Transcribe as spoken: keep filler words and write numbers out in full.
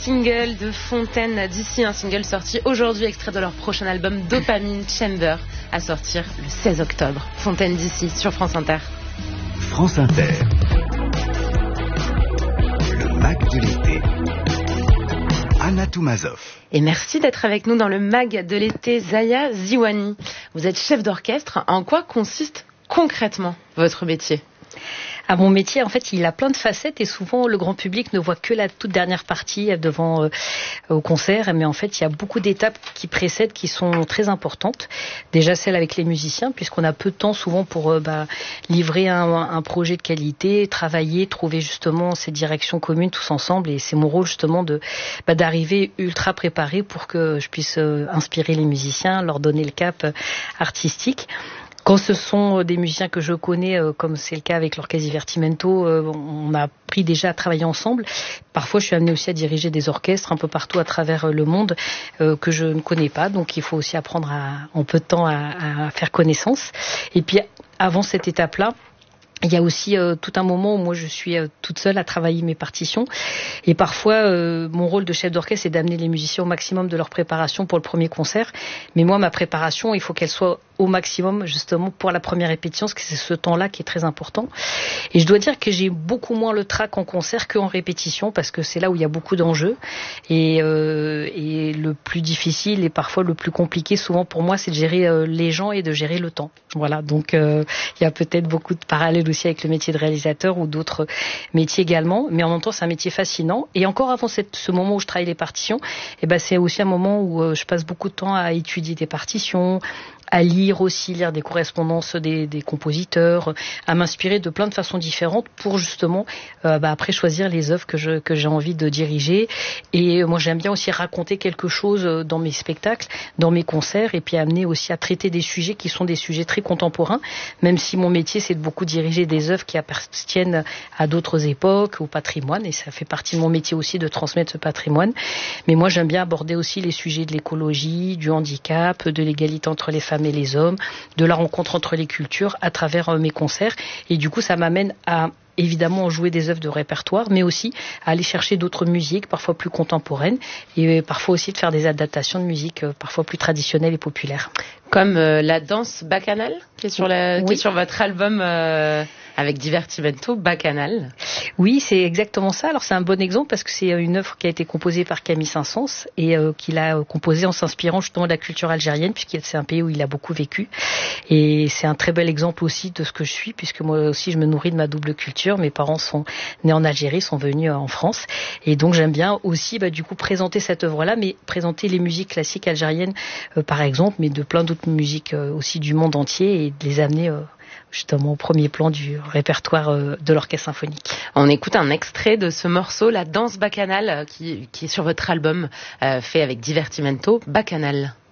single de Fontaine d'ici, un single sorti aujourd'hui, extrait de leur prochain album Dopamine Chamber, à sortir le seize octobre. Fontaine d'ici sur France Inter. France Inter. Le Mag de l'été. Anna Toumazov. Et merci d'être avec nous dans le Mag de l'été, Zaya Ziwani. Vous êtes chef d'orchestre. En quoi consiste concrètement votre métier ? À mon métier, en fait, il a plein de facettes et souvent le grand public ne voit que la toute dernière partie devant euh, au concert. Mais en fait, il y a beaucoup d'étapes qui précèdent, qui sont très importantes. Déjà celle avec les musiciens, puisqu'on a peu de temps souvent pour euh, bah, livrer un, un projet de qualité, travailler, trouver justement ces directions communes tous ensemble. Et c'est mon rôle justement de bah, d'arriver ultra préparé pour que je puisse euh, inspirer les musiciens, leur donner le cap euh, artistique. Quand ce sont des musiciens que je connais, euh, comme c'est le cas avec l'orchestre Divertimento, euh, on a appris déjà à travailler ensemble. Parfois, je suis amenée aussi à diriger des orchestres un peu partout à travers le monde euh, que je ne connais pas. Donc, il faut aussi apprendre à, en peu de temps à, à faire connaissance. Et puis, avant cette étape-là, il y a aussi euh, tout un moment où moi je suis euh, toute seule à travailler mes partitions et parfois euh, mon rôle de chef d'orchestre c'est d'amener les musiciens au maximum de leur préparation pour le premier concert, mais moi ma préparation il faut qu'elle soit au maximum justement pour la première répétition, parce que c'est ce temps-là qui est très important. Et je dois dire que j'ai beaucoup moins le trac en concert qu'en répétition, parce que c'est là où il y a beaucoup d'enjeux et, euh, et le plus difficile et parfois le plus compliqué souvent pour moi c'est de gérer euh, les gens et de gérer le temps. Voilà, donc euh, il y a peut-être beaucoup de parallèles aussi avec le métier de réalisateur ou d'autres métiers également, mais en même temps c'est un métier fascinant. Et encore avant cette, ce moment où je travaille les partitions, eh ben, c'est aussi un moment où euh, je passe beaucoup de temps à étudier des partitions, à lire aussi, lire des correspondances des, des compositeurs, à m'inspirer de plein de façons différentes pour justement euh, bah, après choisir les œuvres que, je, que j'ai envie de diriger. Et moi j'aime bien aussi raconter quelque chose dans mes spectacles, dans mes concerts, et puis amener aussi à traiter des sujets qui sont des sujets très contemporains, même si mon métier c'est de beaucoup diriger des œuvres qui appartiennent à d'autres époques, au patrimoine, et ça fait partie de mon métier aussi de transmettre ce patrimoine. Mais moi j'aime bien aborder aussi les sujets de l'écologie, du handicap, de l'égalité entre les femmes et les hommes, de la rencontre entre les cultures à travers euh, mes concerts. Et du coup, ça m'amène à évidemment jouer des œuvres de répertoire, mais aussi à aller chercher d'autres musiques, parfois plus contemporaines, et parfois aussi de faire des adaptations de musique euh, parfois plus traditionnelles et populaires. Comme euh, la danse bacchanale, qui est sur, la, oui. qui est sur votre album euh, avec Divertimento, Bacchanal. Oui, c'est exactement ça. Alors c'est un bon exemple parce que c'est une œuvre qui a été composée par Camille Saint-Saëns et euh, qu'il a composée en s'inspirant justement de la culture algérienne, puisque c'est un pays où il a beaucoup vécu. Et c'est un très bel exemple aussi de ce que je suis, puisque moi aussi je me nourris de ma double culture. Mes parents sont nés en Algérie, sont venus en France, et donc j'aime bien aussi bah, du coup présenter cette œuvre-là, mais présenter les musiques classiques algériennes euh, par exemple, mais de plein d'autres musiques euh, aussi du monde entier, et de les amener euh, justement au premier plan du répertoire euh, de l'orchestre symphonique. On écoute un extrait de ce morceau, la danse bacchanale, qui, qui est sur votre album euh, fait avec Divertimento, Bacchanal.